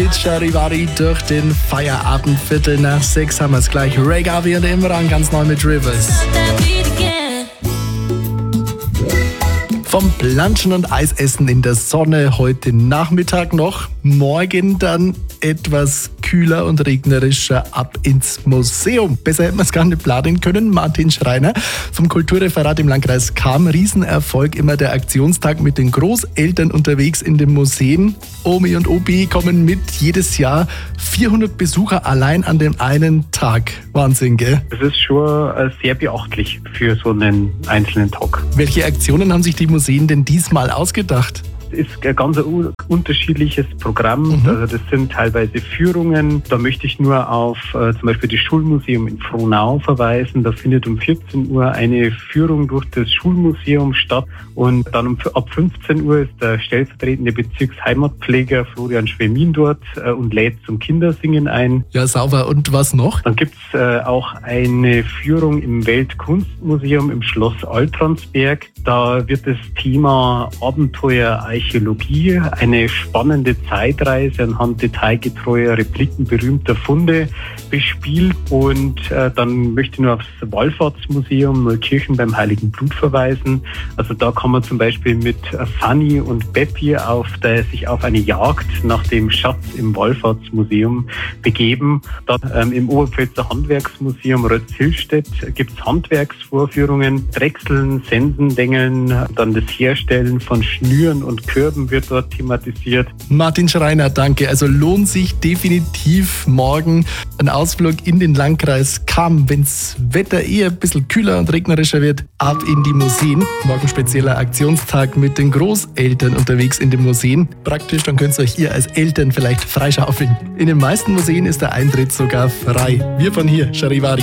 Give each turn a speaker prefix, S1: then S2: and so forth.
S1: mit Charivari durch den Feierabend. 5:45 haben wir es gleich. Ray Garvey und Imran ganz neu mit Rivers. Vom Planschen und Eisessen in der Sonne heute Nachmittag noch. Morgen dann etwas kühler und regnerischer ab ins Museum. Besser hätten wir es gar nicht planen können. Martin Schreiner vom Kulturreferat im Landkreis Cham. Riesenerfolg, immer der Aktionstag mit den Großeltern unterwegs in den Museen. Omi und Opi kommen mit, jedes Jahr 400 Besucher allein an dem einen Tag. Wahnsinn, gell?
S2: Das ist schon sehr beachtlich für so einen einzelnen Tag.
S1: Welche Aktionen haben sich die Museen denn diesmal ausgedacht?
S2: Ist ein ganz unterschiedliches Programm. Also das sind teilweise Führungen. Da möchte ich nur auf zum Beispiel das Schulmuseum in Frohnau verweisen. Da findet um 14 Uhr eine Führung durch das Schulmuseum statt. Und dann ab 15 Uhr ist der stellvertretende Bezirksheimatpfleger Florian Schwemin dort und lädt zum Kindersingen ein.
S1: Ja, sauber. Und was noch?
S2: Dann gibt's auch eine Führung im Weltkunstmuseum im Schloss Altransberg. Da wird das Thema Abenteuer Archäologie, eine spannende Zeitreise anhand detailgetreuer Repliken berühmter Funde bespielt. Und dann möchte ich nur aufs Wallfahrtsmuseum Neukirchen beim Heiligen Blut verweisen. Also da kann man zum Beispiel mit Fanny und Beppi sich auf eine Jagd nach dem Schatz im Wallfahrtsmuseum begeben. Dann im Oberpfälzer Handwerksmuseum Rötz-Hillstedt gibt es Handwerksvorführungen, Drechseln, Sensen, Dengeln, dann das Herstellen von Schnüren und Körben wird dort thematisiert.
S1: Martin Schreiner, danke. Also lohnt sich definitiv morgen ein Ausflug in den Landkreis Cham. Wenn's Wetter eher ein bisschen kühler und regnerischer wird, ab in die Museen. Morgen spezieller Aktionstag mit den Großeltern unterwegs in den Museen. Praktisch, dann könnt ihr euch ihr als Eltern vielleicht freischaufeln. In den meisten Museen ist der Eintritt sogar frei. Wir von hier, Charivari.